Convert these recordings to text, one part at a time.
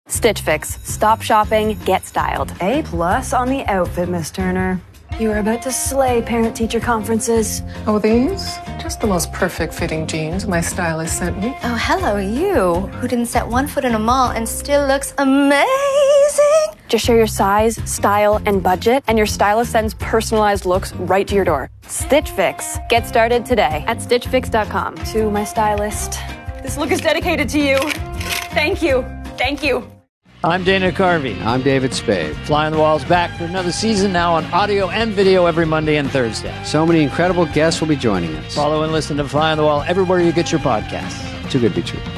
Stitch Fix. Stop shopping, get styled. A+ on the outfit, Miss Turner. You are about to slay parent-teacher conferences. Oh, these? Just the most perfect fitting jeans my stylist sent me. Oh, hello, you, who didn't set one foot in a mall and still looks amazing. Just share your size, style, and budget, and your stylist sends personalized looks right to your door. Stitch Fix. Get started today at StitchFix.com. To my stylist. This look is dedicated to you. Thank you. Thank you. I'm Dana Carvey. I'm David Spade. Fly on the Wall's back for another season now on audio and video every Monday and Thursday. So many incredible guests will be joining us. Follow and listen to Fly on the Wall everywhere you get your podcasts. Too good to be true.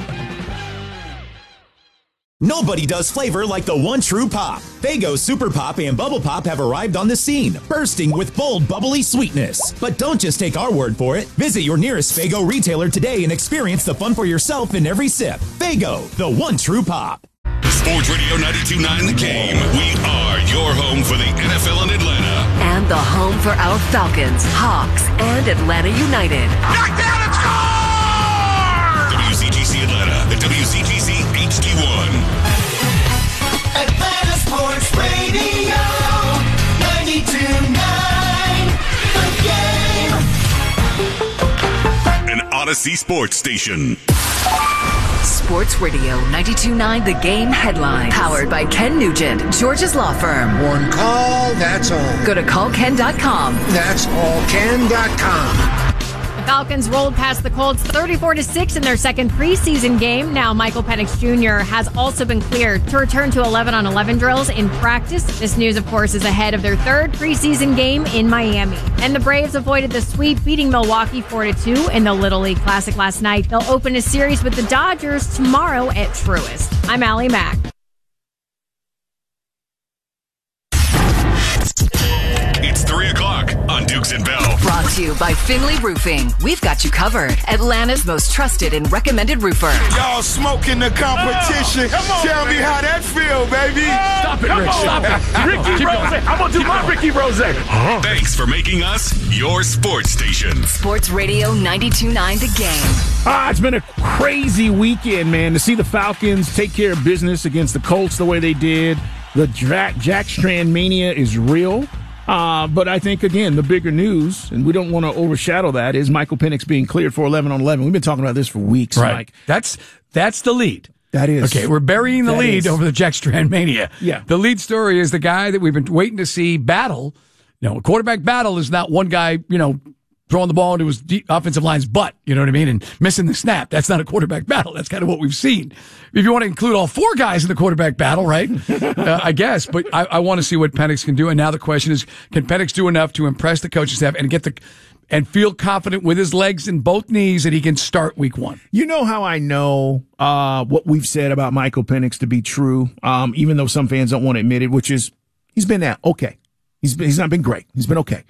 Nobody does flavor like the one true pop. Faygo Super Pop and Bubble Pop have arrived on the scene, bursting with bold, bubbly sweetness. But don't just take our word for it. Visit your nearest Faygo retailer today and experience the fun for yourself in every sip. Faygo, the one true pop. Sports Radio 92.9 The Game. We are your home for the NFL in Atlanta. And the home for our Falcons, Hawks, and Atlanta United. Knockdown and score! WCGC Atlanta, the WCGC HD1. Atlanta Sports Radio 92.9 The Game. An Odyssey Sports Station. Sports Radio 92.9 The Game headline. Powered by Ken Nugent, George's Law Firm. One call, that's all. Go to callken.com. That's allken.com. The Falcons rolled past the Colts 34-6 in their second preseason game. Now Michael Penix Jr. has also been cleared to return to 11-on-11 drills in practice. This news, of course, is ahead of their third preseason game in Miami. And the Braves avoided the sweep, beating Milwaukee 4-2 in the Little League Classic last night. They'll open a series with the Dodgers tomorrow at Truist. I'm Allie Mack. It's 3 o'clock on Dukes and Bell. Brought to you by Finley Roofing. We've got you covered. Atlanta's most trusted and recommended roofer. Y'all smoking the competition. Tell me how that feel, baby. Stop it, Rick. Stop it. Ricky Rose. I'm going to do my Ricky Rose. Thanks for making us your sports station. Sports Radio 92.9 The Game. It's been a crazy weekend, man, to see the Falcons take care of business against the Colts the way they did. The Jack Strand mania is real. But I think, again, the bigger news, and we don't want to overshadow that, is Michael Penix being cleared for 11-on-11. We've been talking about this for weeks, right. Mike. That's the lead. That is. Okay, we're burying the lead over the Jack Strand mania. Yeah. The lead story is the guy that we've been waiting to see battle. A quarterback battle is not one guy, throwing the ball into his offensive line's butt, you know what I mean, and missing the snap. That's not a quarterback battle. That's kind of what we've seen. If you want to include all four guys in the quarterback battle, right, I guess. But I want to see what Penix can do. And now the question is, can Penix do enough to impress the coaching staff and feel confident with his legs and both knees that he can start week one? You know how I know what we've said about Michael Penix to be true, even though some fans don't want to admit it, which is he's been okay. He's not been great. He's been okay.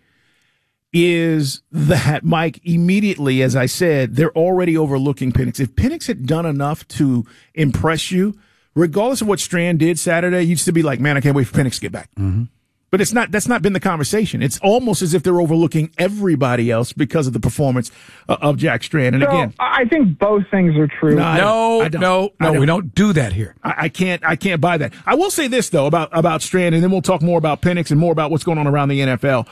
Is that, Mike, immediately, as I said, they're already overlooking Penix. If Penix had done enough to impress you, regardless of what Strand did Saturday, you'd still be like, man, I can't wait for Penix to get back. Mm-hmm. But that's not been the conversation. It's almost as if they're overlooking everybody else because of the performance of Jack Strand. And again, I think both things are true. No, we don't do that here. I can't buy that. I will say this though about Strand, and then we'll talk more about Penix and more about what's going on around the NFL.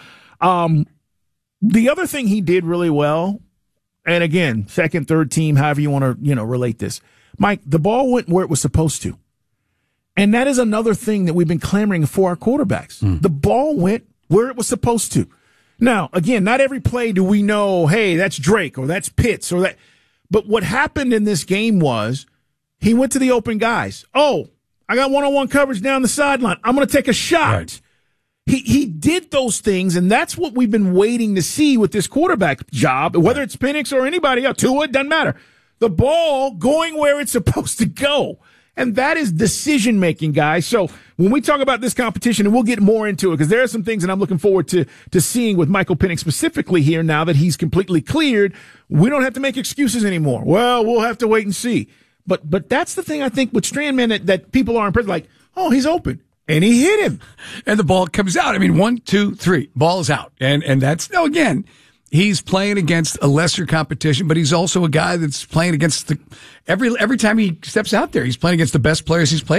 The other thing he did really well, and again, second, third team, however you want to, relate this, Mike, the ball went where it was supposed to. And that is another thing that we've been clamoring for our quarterbacks. The ball went where it was supposed to. Now, again, not every play do we know, hey, that's Drake or that's Pitts or that. But what happened in this game was he went to the open guys. Oh, I got one-on-one coverage down the sideline. I'm going to take a shot. Right. He did those things, and that's what we've been waiting to see with this quarterback job, whether it's Penix or anybody else. Tua, it doesn't matter. The ball going where it's supposed to go. And that is decision-making, guys. So when we talk about this competition, and we'll get more into it, because there are some things that I'm looking forward to seeing with Michael Penix specifically here now that he's completely cleared. We don't have to make excuses anymore. Well, we'll have to wait and see. But that's the thing I think with Strand, man, that people are impressed. Like, oh, he's open. And he hit him. And the ball comes out. I mean, 1, 2, 3. Ball is out. And that's, again, he's playing against a lesser competition, but he's also a guy that's playing against every time he steps out there, he's playing against the best players he's played